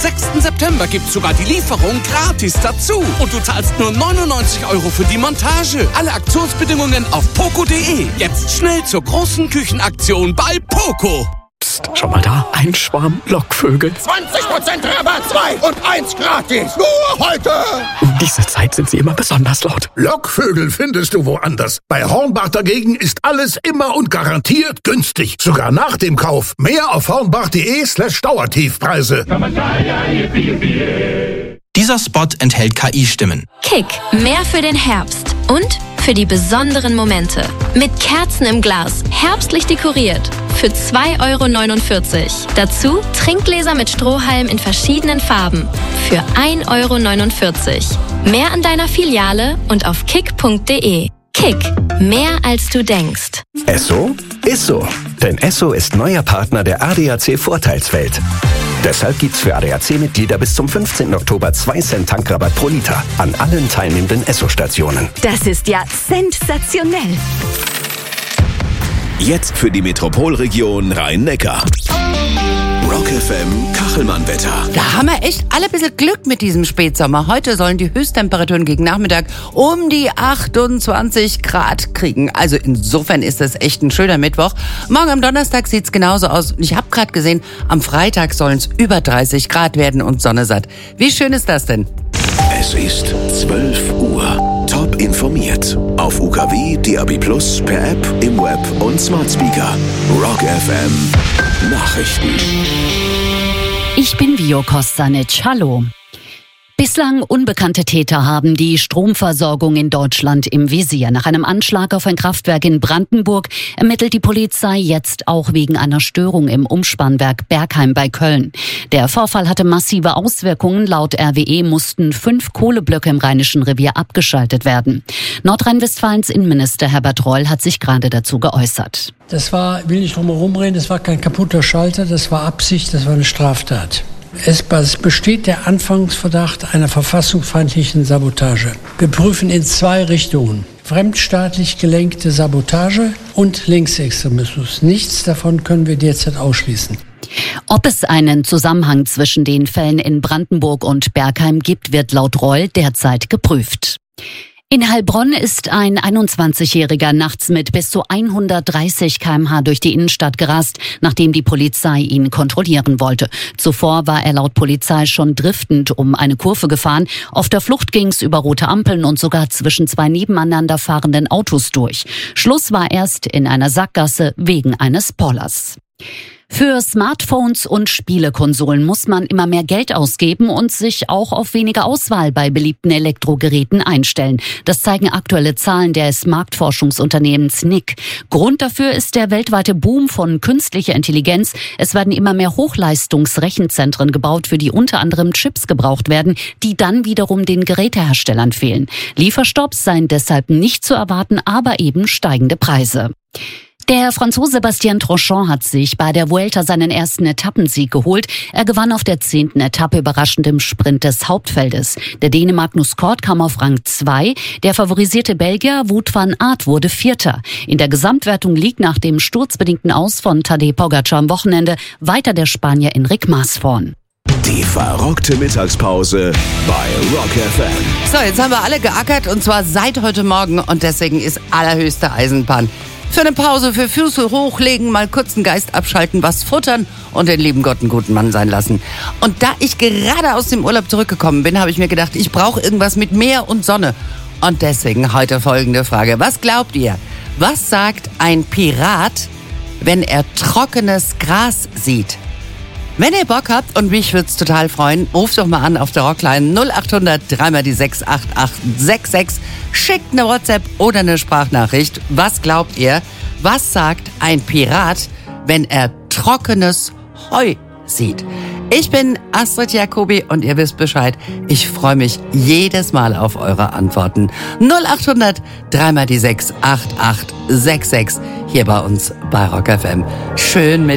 6. September gibt's sogar die Lieferung gratis dazu. Und du zahlst nur 99 € für die Montage. Alle Aktionsbedingungen auf poco.de. Jetzt schnell zur großen Küchenaktion bei Poco. Psst, schau mal da, ein Schwarm Lockvögel. 20% Rabatt, 2 und 1 gratis. Nur heute. Um diese Zeit sind sie immer besonders laut. Lockvögel findest du woanders. Bei Hornbach dagegen ist alles immer und garantiert günstig. Sogar nach dem Kauf. Mehr auf hornbach.de/Dauertiefpreise. Dieser Spot enthält KI-Stimmen. Kick, mehr für den Herbst und für die besonderen Momente. Mit Kerzen im Glas, herbstlich dekoriert. Für 2,49 €. Dazu Trinkgläser mit Strohhalm in verschiedenen Farben. Für 1,49 €. Mehr an deiner Filiale und auf kick.de. Kick, mehr als du denkst. Esso ist so. Denn Esso ist neuer Partner der ADAC Vorteilswelt. Deshalb gibt's für ADAC-Mitglieder bis zum 15. Oktober 2 Cent Tankrabatt pro Liter an allen teilnehmenden Esso-Stationen. Das ist ja sensationell. Jetzt für die Metropolregion Rhein-Neckar. Rock FM Kachelmann-Wetter. Da haben wir echt alle ein bisschen Glück mit diesem Spätsommer. Heute sollen die Höchsttemperaturen gegen Nachmittag um die 28 Grad kriegen. Also insofern ist das echt ein schöner Mittwoch. Morgen am Donnerstag sieht's genauso aus. Ich habe gerade gesehen, am Freitag sollen es über 30 Grad werden und Sonne satt. Wie schön ist das denn? Es ist 12 Uhr. Top informiert. Auf UKW, DAB+, per App, im Web und Smart Speaker. Rock FM Nachrichten. Ich bin Vio Kostanic. Hallo. Bislang unbekannte Täter haben die Stromversorgung in Deutschland im Visier. Nach einem Anschlag auf ein Kraftwerk in Brandenburg ermittelt die Polizei jetzt auch wegen einer Störung im Umspannwerk Bergheim bei Köln. Der Vorfall hatte massive Auswirkungen. Laut RWE mussten 5 Kohleblöcke im Rheinischen Revier abgeschaltet werden. Nordrhein-Westfalens Innenminister Herbert Reul hat sich gerade dazu geäußert. Das war, will nicht drum herum reden, das war kein kaputter Schalter, das war Absicht, das war eine Straftat. Es besteht der Anfangsverdacht einer verfassungsfeindlichen Sabotage. Wir prüfen in 2 Richtungen. Fremdstaatlich gelenkte Sabotage und Linksextremismus. Nichts davon können wir derzeit ausschließen. Ob es einen Zusammenhang zwischen den Fällen in Brandenburg und Bergheim gibt, wird laut Reul derzeit geprüft. In Heilbronn ist ein 21-Jähriger nachts mit bis zu 130 km/h durch die Innenstadt gerast, nachdem die Polizei ihn kontrollieren wollte. Zuvor war er laut Polizei schon driftend um eine Kurve gefahren. Auf der Flucht ging's über rote Ampeln und sogar zwischen 2 nebeneinander fahrenden Autos durch. Schluss war erst in einer Sackgasse wegen eines Pollers. Für Smartphones und Spielekonsolen muss man immer mehr Geld ausgeben und sich auch auf weniger Auswahl bei beliebten Elektrogeräten einstellen. Das zeigen aktuelle Zahlen des Marktforschungsunternehmens NIC. Grund dafür ist der weltweite Boom von künstlicher Intelligenz. Es werden immer mehr Hochleistungsrechenzentren gebaut, für die unter anderem Chips gebraucht werden, die dann wiederum den Geräteherstellern fehlen. Lieferstopps seien deshalb nicht zu erwarten, aber eben steigende Preise. Der Franzose Bastien Trochon hat sich bei der Vuelta seinen ersten Etappensieg geholt. Er gewann auf der 10. Etappe überraschend im Sprint des Hauptfeldes. Der Däne Magnus Kort kam auf Rang 2. Der favorisierte Belgier Wout van Aert wurde 4. In der Gesamtwertung liegt nach dem sturzbedingten Aus von Tadej Pogacar am Wochenende weiter der Spanier Enric Mas vorn. Die verrockte Mittagspause bei Rock FM. So, jetzt haben wir alle geackert und zwar seit heute Morgen und deswegen ist allerhöchste Eisenbahn. Für eine Pause, für Füße hochlegen, mal kurz den Geist abschalten, was futtern und den lieben Gott einen guten Mann sein lassen. Und da ich gerade aus dem Urlaub zurückgekommen bin, habe ich mir gedacht, ich brauche irgendwas mit Meer und Sonne. Und deswegen heute folgende Frage. Was glaubt ihr? Was sagt ein Pirat, wenn er trockenes Gras sieht? Wenn ihr Bock habt, und mich würde es total freuen, ruft doch mal an auf der Rockline 0800 3 die 68866. Schickt eine WhatsApp oder eine Sprachnachricht. Was glaubt ihr? Was sagt ein Pirat, wenn er trockenes Heu sieht? Ich bin Astrid Jacobi und ihr wisst Bescheid. Ich freue mich jedes Mal auf eure Antworten. 0800 3 die 68866 hier bei uns bei Rock FM. Schön mit